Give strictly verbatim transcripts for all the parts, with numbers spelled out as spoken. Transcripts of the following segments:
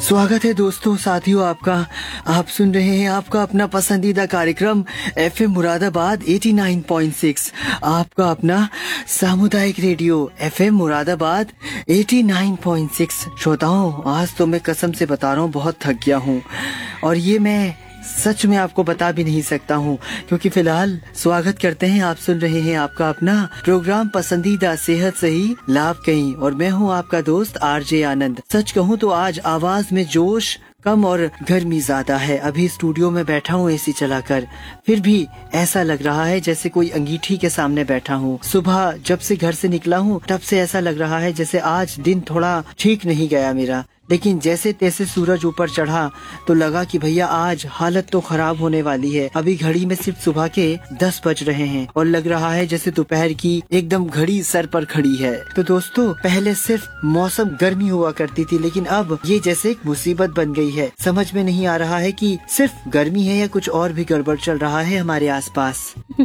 स्वागत है दोस्तों, साथियों आपका। आप सुन रहे हैं आपका अपना पसंदीदा कार्यक्रम एफएम मुरादाबाद नवासी पॉइंट छह, आपका अपना सामुदायिक रेडियो एफएम मुरादाबाद नवासी पॉइंट छह। श्रोताओं, आज तो मैं कसम से बता रहा हूँ, बहुत थक गया हूँ और ये मैं सच में आपको बता भी नहीं सकता हूँ, क्योंकि फिलहाल स्वागत करते हैं। आप सुन रहे हैं आपका अपना प्रोग्राम पसंदीदा सेहत सही लाभ कहीं, और मैं हूँ आपका दोस्त आरजे आनंद। सच कहूँ तो आज आवाज में जोश कम और गर्मी ज्यादा है। अभी स्टूडियो में बैठा हूँ एसी चलाकर, फिर भी ऐसा लग रहा है जैसे कोई अंगीठी के सामने बैठा हूँ। सुबह जब से घर से निकला हूँ तब से ऐसा लग रहा है जैसे आज दिन थोड़ा ठीक नहीं गया मेरा, लेकिन जैसे तैसे सूरज ऊपर चढ़ा तो लगा कि भैया आज हालत तो खराब होने वाली है। अभी घड़ी में सिर्फ सुबह के दस बज रहे हैं और लग रहा है जैसे दोपहर की एकदम घड़ी सर पर खड़ी है। तो दोस्तों, पहले सिर्फ मौसम गर्मी हुआ करती थी, लेकिन अब ये जैसे एक मुसीबत बन गई है। समझ में नहीं आ रहा है कि सिर्फ गर्मी है या कुछ और भी गड़बड़ चल रहा है हमारे आसपास।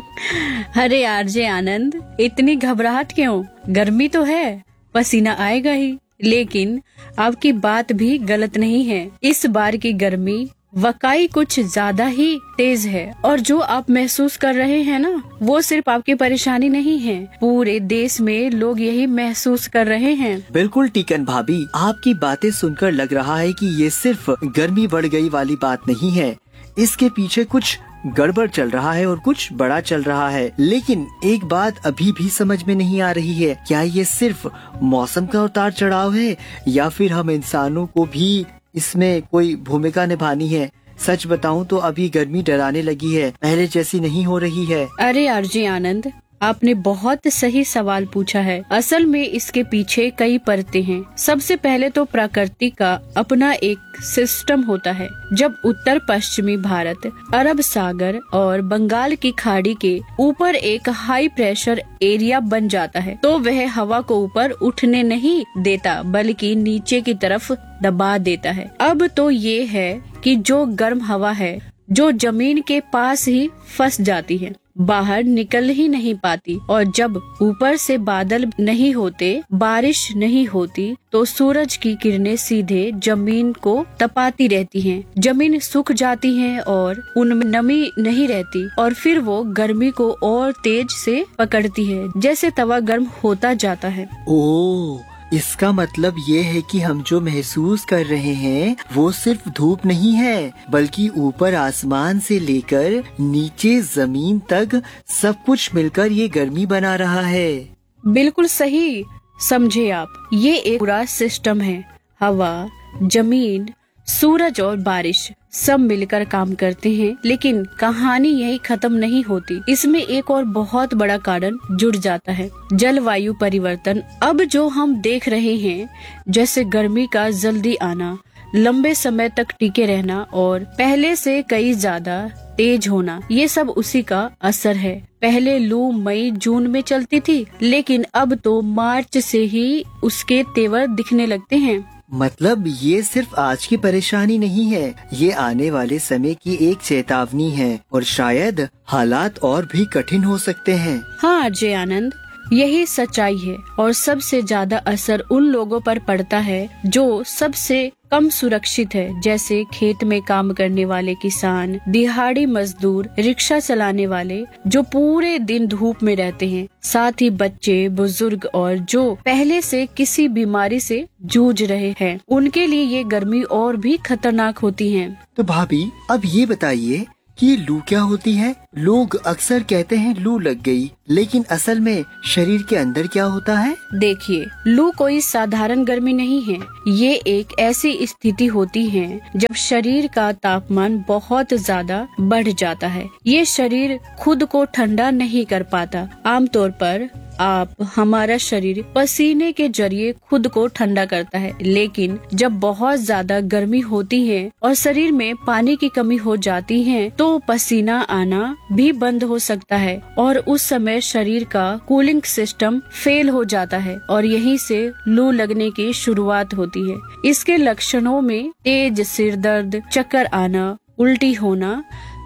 अरे आरजे आनंद, इतनी घबराहट क्यों? गर्मी तो है, पसीना आएगा ही, लेकिन आपकी बात भी गलत नहीं है। इस बार की गर्मी वाकई कुछ ज्यादा ही तेज है, और जो आप महसूस कर रहे हैं ना, वो सिर्फ आपकी परेशानी नहीं है, पूरे देश में लोग यही महसूस कर रहे हैं। बिल्कुल टीकन भाभी, आपकी बातें सुनकर लग रहा है कि ये सिर्फ गर्मी बढ़ गई वाली बात नहीं है, इसके पीछे कुछ गड़बड़ चल रहा है और कुछ बड़ा चल रहा है। लेकिन एक बात अभी भी समझ में नहीं आ रही है, क्या ये सिर्फ मौसम का उतार चढ़ाव है या फिर हम इंसानों को भी इसमें कोई भूमिका निभानी है? सच बताऊं तो अभी गर्मी डराने लगी है, पहले जैसी नहीं हो रही है। अरे आरजे आनंद, आपने बहुत सही सवाल पूछा है। असल में इसके पीछे कई परतें हैं। सबसे पहले तो प्रकृति का अपना एक सिस्टम होता है। जब उत्तर पश्चिमी भारत, अरब सागर और बंगाल की खाड़ी के ऊपर एक हाई प्रेशर एरिया बन जाता है, तो वह हवा को ऊपर उठने नहीं देता, बल्कि नीचे की तरफ दबा देता है। अब तो ये है कि जो गर्म हवा है, जो जमीन के पास ही फंस जाती है, बाहर निकल ही नहीं पाती, और जब ऊपर से बादल नहीं होते, बारिश नहीं होती, तो सूरज की किरणें सीधे जमीन को तपाती रहती हैं। जमीन सूख जाती है और उनमें नमी नहीं रहती, और फिर वो गर्मी को और तेज से पकड़ती है, जैसे तवा गर्म होता जाता है। ओह, इसका मतलब ये है कि हम जो महसूस कर रहे हैं वो सिर्फ धूप नहीं है, बल्कि ऊपर आसमान से लेकर नीचे जमीन तक सब कुछ मिलकर ये गर्मी बना रहा है। बिल्कुल सही समझे आप। ये एक पूरा सिस्टम है। हवा, जमीन, सूरज और बारिश सब मिलकर काम करते हैं, लेकिन कहानी यही खत्म नहीं होती। इसमें एक और बहुत बड़ा कारण जुड़ जाता है, जलवायु परिवर्तन। अब जो हम देख रहे हैं, जैसे गर्मी का जल्दी आना, लंबे समय तक टिके रहना और पहले से कई ज्यादा तेज होना, ये सब उसी का असर है। पहले लू मई जून में चलती थी, लेकिन अब तो मार्च से ही उसके तेवर दिखने लगते हैं। मतलब ये सिर्फ आज की परेशानी नहीं है, ये आने वाले समय की एक चेतावनी है, और शायद हालात और भी कठिन हो सकते हैं। हाँ अजय आनंद, यही सच्चाई है, और सबसे ज्यादा असर उन लोगों पर पड़ता है जो सबसे कम सुरक्षित है, जैसे खेत में काम करने वाले किसान, दिहाड़ी मजदूर, रिक्शा चलाने वाले जो पूरे दिन धूप में रहते हैं, साथ ही बच्चे, बुजुर्ग और जो पहले से किसी बीमारी से जूझ रहे हैं, उनके लिए ये गर्मी और भी खतरनाक होती है। तो भाभी, अब ये बताइए कि ये लू क्या होती है? लोग अक्सर कहते हैं लू लग गई, लेकिन असल में शरीर के अंदर क्या होता है? देखिए, लू कोई साधारण गर्मी नहीं है। ये एक ऐसी स्थिति होती है जब शरीर का तापमान बहुत ज्यादा बढ़ जाता है। ये शरीर खुद को ठंडा नहीं कर पाता। आमतौर पर आप हमारा शरीर पसीने के जरिए खुद को ठंडा करता है, लेकिन जब बहुत ज्यादा गर्मी होती है और शरीर में पानी की कमी हो जाती है, तो पसीना आना भी बंद हो सकता है, और उस समय शरीर का कूलिंग सिस्टम फेल हो जाता है, और यहीं से लू लगने की शुरुआत होती है। इसके लक्षणों में तेज सिर दर्द, चक्कर आना, उल्टी होना,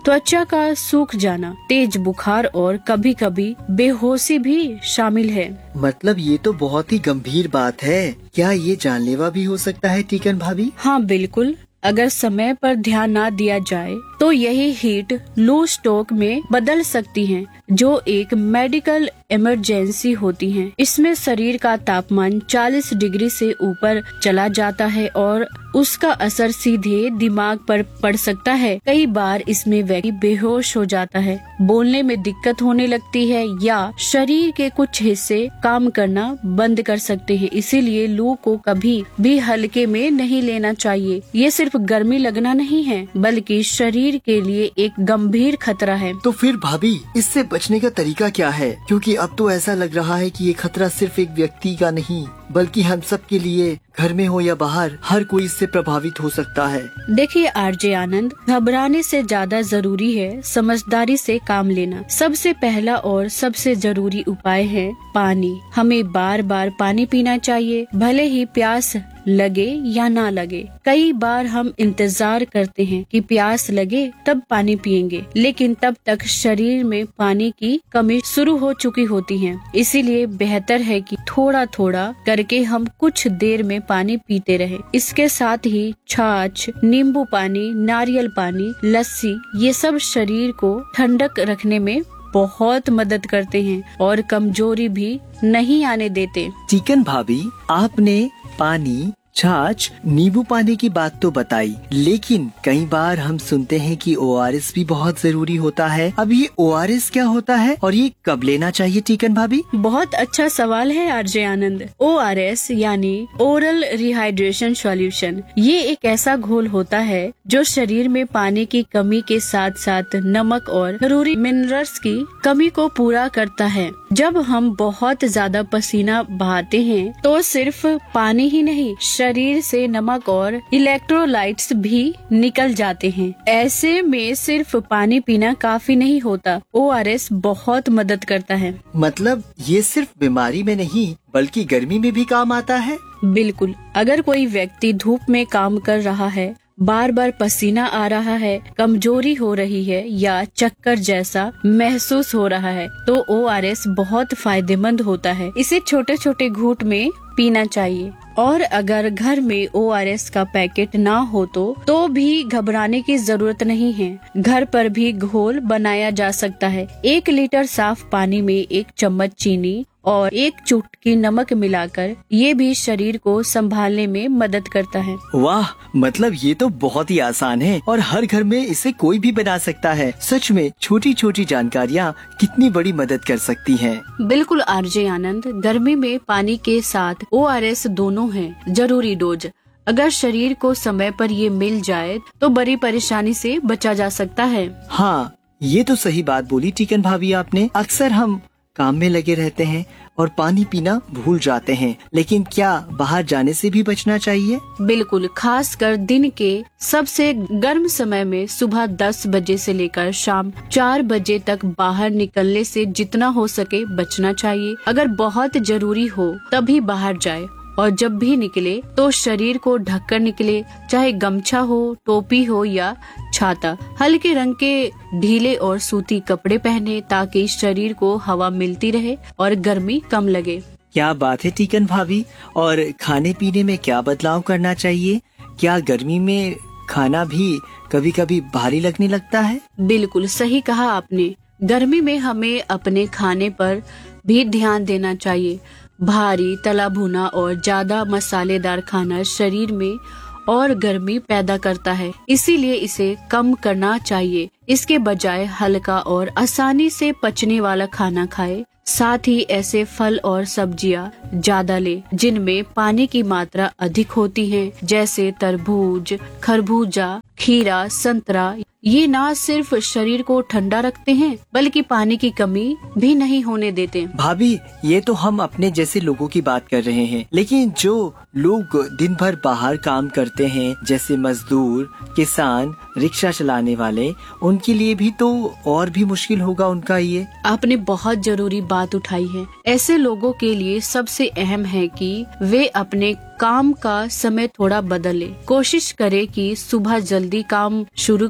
त्वचा का सूख जाना, तेज बुखार और कभी कभी बेहोशी भी शामिल है। मतलब ये तो बहुत ही गंभीर बात है। क्या ये जानलेवा भी हो सकता है टीकन भाभी? हाँ बिल्कुल, अगर समय पर ध्यान न दिया जाए तो यही हीट लू स्ट्रोक में बदल सकती हैं, जो एक मेडिकल इमरजेंसी होती हैं। इसमें शरीर का तापमान चालीस डिग्री से ऊपर चला जाता है और उसका असर सीधे दिमाग पर पड़ सकता है। कई बार इसमें व्यक्ति बेहोश हो जाता है, बोलने में दिक्कत होने लगती है या शरीर के कुछ हिस्से काम करना बंद कर सकते हैं। इसीलिए लू को कभी भी हल्के में नहीं लेना चाहिए। ये सिर्फ गर्मी लगना नहीं है, बल्कि शरीर के लिए एक गंभीर खतरा है। तो फिर भाभी, इससे बचने का तरीका क्या है? क्योंकि अब तो ऐसा लग रहा है कि ये खतरा सिर्फ एक व्यक्ति का नहीं, बल्कि हम सब के लिए, घर में हो या बाहर, हर कोई इससे प्रभावित हो सकता है। देखिए आरजे आनंद, घबराने से ज्यादा जरूरी है समझदारी से काम लेना। सबसे पहला और सबसे जरूरी उपाय है पानी। हमें बार बार पानी पीना चाहिए, भले ही प्यास लगे या ना लगे। कई बार हम इंतजार करते हैं कि प्यास लगे तब पानी पिएंगे, लेकिन तब तक शरीर में पानी की कमी शुरू हो चुकी होती है। इसीलिए बेहतर है कि थोड़ा थोड़ा करके हम कुछ देर में पानी पीते रहे। इसके साथ ही छाछ, नींबू पानी, नारियल पानी, लस्सी, ये सब शरीर को ठंडक रखने में बहुत मदद करते हैं और कमजोरी भी नहीं आने देते। चिकन भाभी, आपने पानी, छाछ, नींबू पानी की बात तो बताई, लेकिन कई बार हम सुनते हैं कि ओ आर एस भी बहुत जरूरी होता है। अब ये ओ आर एस क्या होता है और ये कब लेना चाहिए टीकन भाभी? बहुत अच्छा सवाल है आरजे आनंद। ओ आर एस यानी ओरल रिहाइड्रेशन सॉल्यूशन, ये एक ऐसा घोल होता है जो शरीर में पानी की कमी के साथ साथ नमक और जरूरी मिनरल्स की कमी को पूरा करता है। जब हम बहुत ज्यादा पसीना बहाते हैं तो सिर्फ पानी ही नहीं, शरीर से नमक और इलेक्ट्रोलाइट्स भी निकल जाते हैं। ऐसे में सिर्फ पानी पीना काफी नहीं होता, ओ आर एस बहुत मदद करता है। मतलब ये सिर्फ बीमारी में नहीं, बल्कि गर्मी में भी काम आता है? बिल्कुल, अगर कोई व्यक्ति धूप में काम कर रहा है, बार बार पसीना आ रहा है, कमजोरी हो रही है या चक्कर जैसा महसूस हो रहा है, तो ओ आर एस बहुत फायदेमंद होता है। इसे छोटे छोटे घूंट में पीना चाहिए। और अगर घर में ओ आर एस का पैकेट ना हो तो तो भी घबराने की जरूरत नहीं है। घर पर भी घोल बनाया जा सकता है। एक लीटर साफ पानी में एक चम्मच चीनी और एक चुटकी नमक मिलाकर, ये भी शरीर को संभालने में मदद करता है। वाह, मतलब ये तो बहुत ही आसान है और हर घर में इसे कोई भी बना सकता है। सच में छोटी छोटी जानकारियाँ कितनी बड़ी मदद कर सकती हैं। बिल्कुल आरजे आनंद, गर्मी में पानी के साथ ओ आर एस दोनों हैं जरूरी डोज। अगर शरीर को समय पर ये मिल जाए तो बड़ी परेशानी से बचा जा सकता है। हाँ, ये तो सही बात बोली टीकन भाभी आपने। अक्सर हम काम में लगे रहते हैं और पानी पीना भूल जाते हैं, लेकिन क्या बाहर जाने से भी बचना चाहिए? बिल्कुल, खासकर दिन के सबसे गर्म समय में सुबह दस बजे से लेकर शाम चार बजे तक बाहर निकलने से जितना हो सके बचना चाहिए। अगर बहुत जरूरी हो तभी बाहर जाए और जब भी निकले तो शरीर को ढककर निकले, चाहे गमछा हो, टोपी हो या छाता। हल्के रंग के ढीले और सूती कपड़े पहने ताकि शरीर को हवा मिलती रहे और गर्मी कम लगे। क्या बात है टीकन भाभी। और खाने पीने में क्या बदलाव करना चाहिए? क्या गर्मी में खाना भी कभी कभी भारी लगने लगता है? बिल्कुल सही कहा आपने। गर्मी में हमें अपने खाने पर भी ध्यान देना चाहिए। भारी, तला भुना और ज्यादा मसालेदार खाना शरीर में और गर्मी पैदा करता है, इसीलिए इसे कम करना चाहिए। इसके बजाय हल्का और आसानी से पचने वाला खाना खाए। साथ ही ऐसे फल और सब्जियां ज्यादा ले जिनमें पानी की मात्रा अधिक होती है, जैसे तरबूज, खरबूजा, खीरा, संतरा। ये न सिर्फ शरीर को ठंडा रखते हैं बल्कि पानी की कमी भी नहीं होने देते। भाभी, ये तो हम अपने जैसे लोगों की बात कर रहे हैं, लेकिन जो लोग दिन भर बाहर काम करते हैं, जैसे मजदूर, किसान, रिक्शा चलाने वाले, उनके लिए भी तो और भी मुश्किल होगा उनका ये। आपने बहुत जरूरी बात उठाई है। ऐसे लोगों के लिए सबसे अहम है कि वे अपने काम का समय थोड़ा बदले। कोशिश करे कि सुबह जल्दी काम शुरू करे और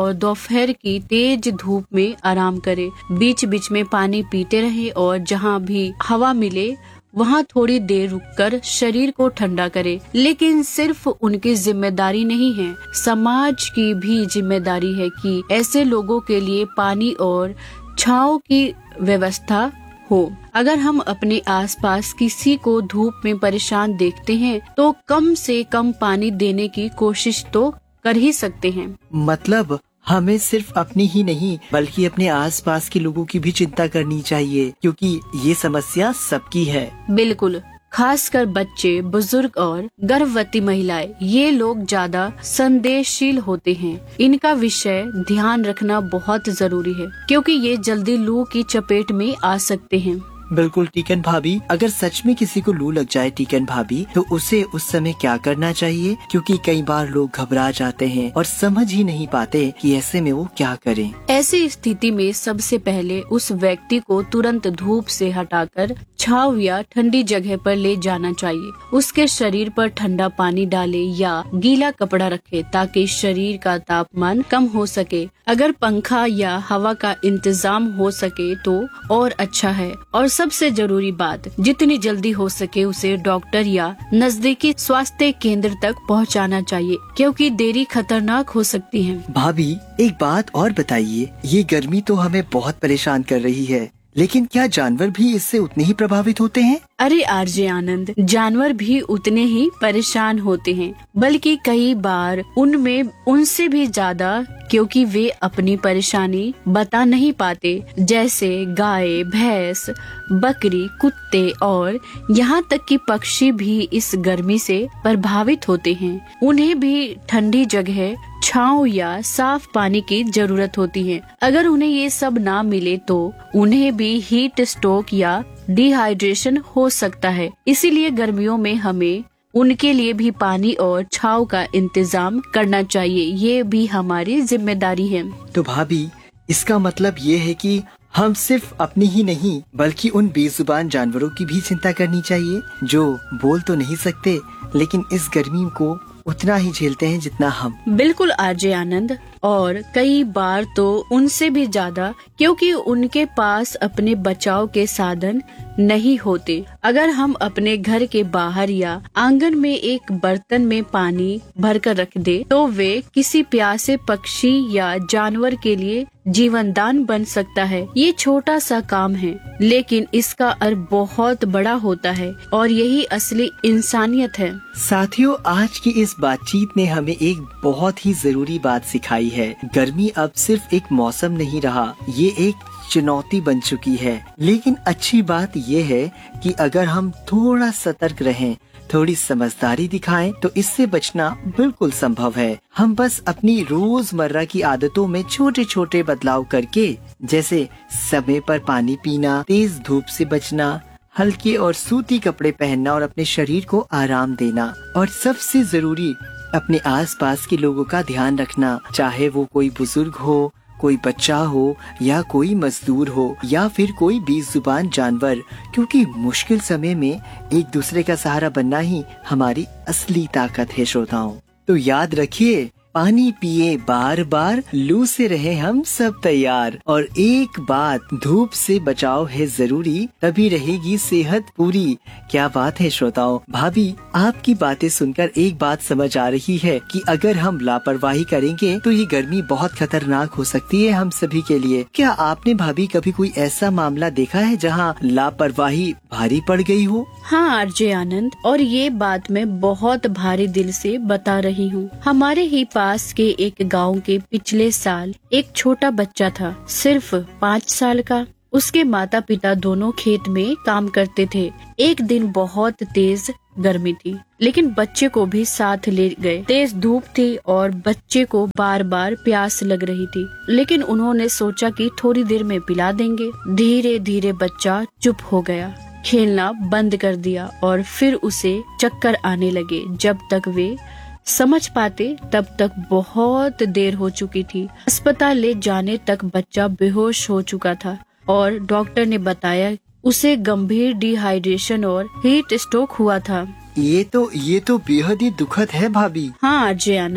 और दोपहर की तेज धूप में आराम करें। बीच बीच में पानी पीते रहें और जहाँ भी हवा मिले वहाँ थोड़ी देर रुककर शरीर को ठंडा करें। लेकिन सिर्फ उनकी जिम्मेदारी नहीं है, समाज की भी जिम्मेदारी है कि ऐसे लोगों के लिए पानी और छांव की व्यवस्था हो। अगर हम अपने आसपास किसी को धूप में परेशान देखते हैं तो कम से कम पानी देने की कोशिश तो कर ही सकते हैं। मतलब हमें सिर्फ अपनी ही नहीं बल्कि अपने आसपास के लोगों की भी चिंता करनी चाहिए, क्योंकि ये समस्या सबकी है। बिल्कुल, खासकर बच्चे, बुजुर्ग और गर्भवती महिलाएं, ये लोग ज्यादा संवेदनशील होते हैं। इनका विषय ध्यान रखना बहुत जरूरी है, क्योंकि ये जल्दी लू की चपेट में आ सकते हैं। बिल्कुल टीकन भाभी, अगर सच में किसी को लू लग जाए टीकन भाभी, तो उसे उस समय क्या करना चाहिए? क्योंकि कई बार लोग घबरा जाते हैं और समझ ही नहीं पाते कि ऐसे में वो क्या करें। ऐसी स्थिति में सबसे पहले उस व्यक्ति को तुरंत धूप से हटाकर छांव या ठंडी जगह पर ले जाना चाहिए। उसके शरीर पर ठंडा पानी डाले या गीला कपड़ा रखे ताकि शरीर का तापमान कम हो सके। अगर पंखा या हवा का इंतजाम हो सके तो और अच्छा है। और सबसे जरूरी बात, जितनी जल्दी हो सके उसे डॉक्टर या नजदीकी स्वास्थ्य केंद्र तक पहुंचाना चाहिए, क्योंकि देरी खतरनाक हो सकती है। भाभी एक बात और बताइए, ये गर्मी तो हमें बहुत परेशान कर रही है, लेकिन क्या जानवर भी इससे उतने ही प्रभावित होते हैं? अरे आरजे आनंद, जानवर भी उतने ही परेशान होते हैं, बल्कि कई बार उनमें उनसे भी ज्यादा, क्योंकि वे अपनी परेशानी बता नहीं पाते। जैसे गाय, भैंस, बकरी, कुत्ते और यहाँ तक कि पक्षी भी इस गर्मी से प्रभावित होते हैं। उन्हें भी ठंडी जगह, छांव या साफ पानी की जरूरत होती है। अगर उन्हें ये सब ना मिले तो उन्हें भी हीट स्ट्रोक या डिहाइड्रेशन हो सकता है। इसीलिए गर्मियों में हमें उनके लिए भी पानी और छांव का इंतजाम करना चाहिए। ये भी हमारी जिम्मेदारी है। तो भाभी इसका मतलब ये है कि हम सिर्फ अपनी ही नहीं बल्कि उन बेजुबान जानवरों की भी चिंता करनी चाहिए, जो बोल तो नहीं सकते लेकिन इस गर्मी को उतना ही झेलते हैं जितना हम। बिल्कुल आरजे आनंद, और कई बार तो उनसे भी ज्यादा, क्योंकि उनके पास अपने बचाव के साधन नहीं होते। अगर हम अपने घर के बाहर या आंगन में एक बर्तन में पानी भरकर रख दे तो वे किसी प्यासे पक्षी या जानवर के लिए जीवनदान बन सकता है। ये छोटा सा काम है, लेकिन इसका अर्थ बहुत बड़ा होता है और यही असली इंसानियत है। साथियों, आज की इस बातचीत ने हमें एक बहुत ही जरूरी बात सिखाई है। गर्मी अब सिर्फ एक मौसम नहीं रहा, ये एक चुनौती बन चुकी है। लेकिन अच्छी बात ये है कि अगर हम थोड़ा सतर्क रहें, थोड़ी समझदारी दिखाएं, तो इससे बचना बिल्कुल संभव है। हम बस अपनी रोजमर्रा की आदतों में छोटे छोटे बदलाव करके, जैसे समय पर पानी पीना, तेज धूप से बचना, हल्के और सूती कपड़े पहनना और अपने शरीर को आराम देना, और सबसे जरूरी अपने आसपास के लोगों का ध्यान रखना, चाहे वो कोई बुजुर्ग हो, कोई बच्चा हो या कोई मजदूर हो या फिर कोई बेजुबान जानवर, क्योंकि मुश्किल समय में एक दूसरे का सहारा बनना ही हमारी असली ताकत है। श्रोताओं, तो याद रखिए, पानी पिए बार बार, लू से रहे हम सब तैयार, और एक बात, धूप से बचाव है जरूरी, तभी रहेगी सेहत पूरी। क्या बात है श्रोताओं। भाभी, आपकी बातें सुनकर एक बात समझ आ रही है कि अगर हम लापरवाही करेंगे तो ये गर्मी बहुत खतरनाक हो सकती है हम सभी के लिए। क्या आपने भाभी कभी कोई ऐसा मामला देखा है जहाँ लापरवाही भारी पड़ गई हो? हाँ आरजे आनंद, और ये बात मैं बहुत भारी दिल से बता रही हूँ। हमारे ही पास के एक गांव के पिछले साल एक छोटा बच्चा था, सिर्फ पाँच साल का। उसके माता पिता दोनों खेत में काम करते थे। एक दिन बहुत तेज गर्मी थी, लेकिन बच्चे को भी साथ ले गए। तेज धूप थी और बच्चे को बार बार प्यास लग रही थी, लेकिन उन्होंने सोचा कि थोड़ी देर में पिला देंगे। धीरे धीरे बच्चा चुप हो गया, खेलना बंद कर दिया और फिर उसे चक्कर आने लगे। जब तक वे समझ पाते तब तक बहुत देर हो चुकी थी। अस्पताल ले जाने तक बच्चा बेहोश हो चुका था और डॉक्टर ने बताया उसे गंभीर डिहाइड्रेशन और हीट स्ट्रोक हुआ था। ये तो ये तो बेहद ही दुखद है भाभी। हाँ अजय आनंद,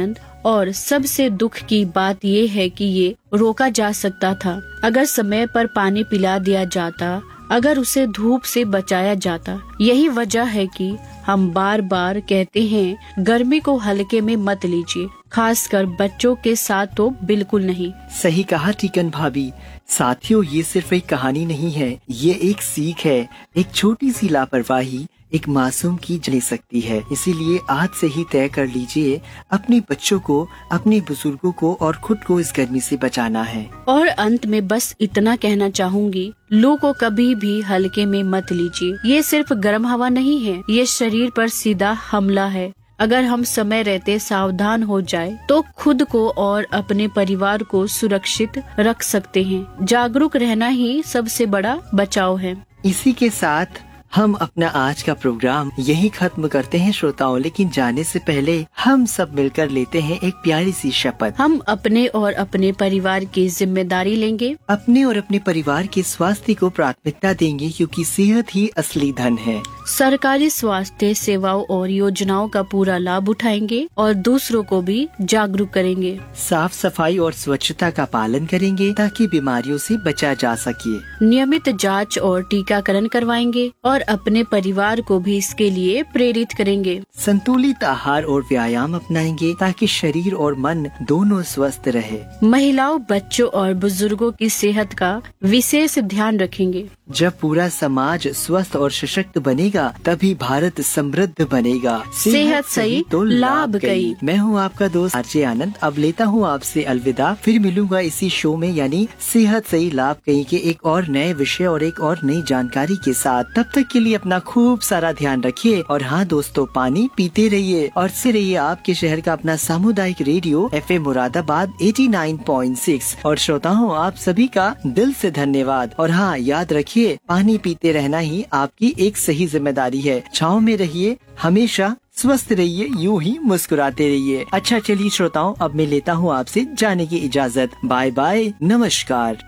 और सबसे दुख की बात ये है कि ये रोका जा सकता था अगर समय पर पानी पिला दिया जाता, अगर उसे धूप से बचाया जाता। यही वजह है कि हम बार बार कहते हैं गर्मी को हल्के में मत लीजिए, खासकर बच्चों के साथ तो बिल्कुल नहीं। सही कहा टीकन भाभी। साथियों, ये सिर्फ एक कहानी नहीं है, ये एक सीख है। एक छोटी सी लापरवाही एक मासूम की ले सकती है। इसीलिए आज से ही तय कर लीजिए, अपने बच्चों को, अपने बुजुर्गों को और खुद को इस गर्मी से बचाना है। और अंत में बस इतना कहना चाहूंगी, लू को कभी भी हल्के में मत लीजिए। ये सिर्फ गर्म हवा नहीं है, ये शरीर पर सीधा हमला है। अगर हम समय रहते सावधान हो जाए तो खुद को और अपने परिवार को सुरक्षित रख सकते हैं। जागरूक रहना ही सबसे बड़ा बचाव है। इसी के साथ हम अपना आज का प्रोग्राम यही खत्म करते हैं श्रोताओं, लेकिन जाने से पहले हम सब मिलकर लेते हैं एक प्यारी सी शपथ। हम अपने और अपने परिवार की जिम्मेदारी लेंगे, अपने और अपने परिवार के स्वास्थ्य को प्राथमिकता देंगे, क्योंकि सेहत ही असली धन है। सरकारी स्वास्थ्य सेवाओं और योजनाओं का पूरा लाभ उठाएंगे और दूसरों को भी जागरूक करेंगे। साफ सफाई और स्वच्छता का पालन करेंगे ताकि बीमारियों से बचा जा सके। नियमित जांच और टीकाकरण करवाएंगे और अपने परिवार को भी इसके लिए प्रेरित करेंगे। संतुलित आहार और व्यायाम अपनाएंगे ताकि शरीर और मन दोनों स्वस्थ रहे। महिलाओं, बच्चों और बुजुर्गों की सेहत का विशेष ध्यान रखेंगे। जब पूरा समाज स्वस्थ और सशक्त बनेगा तभी भारत समृद्ध बनेगा। सेहत सही तो लाभ गई। मैं हूँ आपका दोस्त आरजे आनंद। अब लेता हूँ आपसे अलविदा। फिर मिलूंगा इसी शो में, यानी सेहत सही लाभ गई के एक और नए विषय और एक और नई जानकारी के साथ। तब तक के लिए अपना खूब सारा ध्यान रखिए और हाँ दोस्तों, पानी पीते रहिए और से रहिए आपके शहर का अपना सामुदायिक रेडियो एफ एम मुरादाबाद नवासी पॉइंट सिक्स। और श्रोताओं, आप सभी का दिल से धन्यवाद। और हाँ, याद रखिए, पानी पीते रहना ही आपकी एक सही जिम्मेदारी है। छाँव में रहिए, हमेशा स्वस्थ रहिए, यूं ही मुस्कुराते रहिए। अच्छा चलिए श्रोताओं, अब मैं लेता हूँ आपसे जाने की इजाजत। बाय बाय, नमस्कार।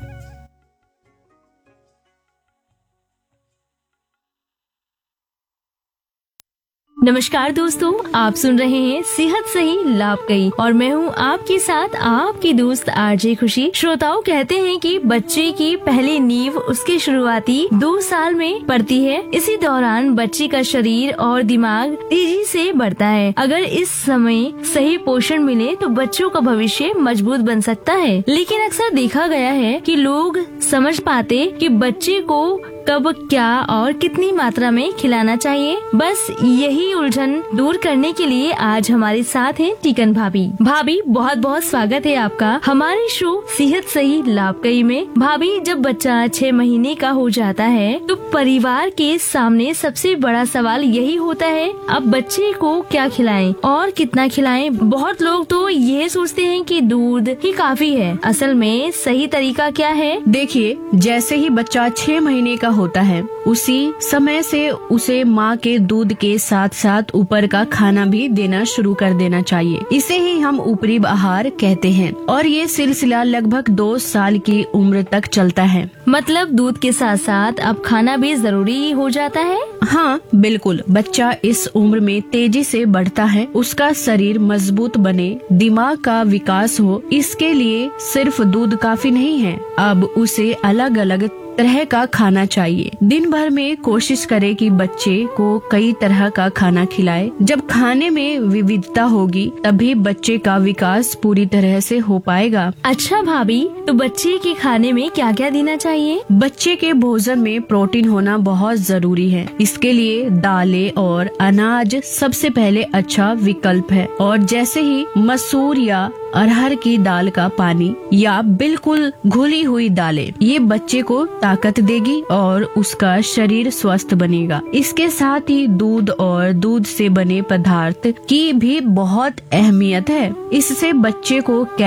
नमस्कार दोस्तों, आप सुन रहे हैं सेहत सही लाभ गई और मैं हूं आपके साथ आपकी दोस्त आरजे खुशी। श्रोताओं, कहते हैं कि बच्चे की पहली नींव उसके शुरुआती दो साल में पड़ती है। इसी दौरान बच्चे का शरीर और दिमाग तेजी से बढ़ता है। अगर इस समय सही पोषण मिले तो बच्चों का भविष्य मजबूत बन सकता है। लेकिन अक्सर देखा गया है कि लोग समझ पाते कि बच्चे को कब, क्या और कितनी मात्रा में खिलाना चाहिए। बस यही उलझन दूर करने के लिए आज हमारे साथ हैं टीकन भाभी। भाभी, बहुत बहुत स्वागत है आपका हमारे शो सेहत सही लाभ गई में। भाभी, जब बच्चा छह महीने का हो जाता है तो परिवार के सामने सबसे बड़ा सवाल यही होता है, अब बच्चे को क्या खिलाएं और कितना खिलाएं। बहुत लोग तो यह सोचते हैं कि दूध ही काफी है। असल में सही तरीका क्या है? देखिए, जैसे ही बच्चा छह महीने का होता है उसी समय से उसे माँ के दूध के साथ साथ ऊपर का खाना भी देना शुरू कर देना चाहिए। इसे ही हम ऊपरी आहार कहते हैं और ये सिलसिला लगभग दो साल की उम्र तक चलता है। मतलब दूध के साथ साथ अब खाना भी जरूरी हो जाता है? हाँ बिल्कुल। बच्चा इस उम्र में तेजी से बढ़ता है, उसका शरीर मजबूत बने, दिमाग का विकास हो, इसके लिए सिर्फ दूध काफी नहीं है। अब उसे अलग अलग तरह का खाना चाहिए। दिन भर में कोशिश करे कि बच्चे को कई तरह का खाना खिलाए। जब खाने में विविधता होगी तभी बच्चे का विकास पूरी तरह से हो पाएगा। अच्छा भाभी, तो बच्चे के खाने में क्या क्या देना चाहिए? बच्चे के भोजन में प्रोटीन होना बहुत जरूरी है। इसके लिए दालें और अनाज सबसे पहले अच्छा विकल्प है। और जैसे ही मसूर या अरहर की दाल का पानी या बिल्कुल घुली हुई दालें, ये बच्चे को ताकत देगी और उसका शरीर स्वस्थ बनेगा। इसके साथ ही दूध और दूध से बने पदार्थ की भी बहुत अहमियत है। इससे बच्चे को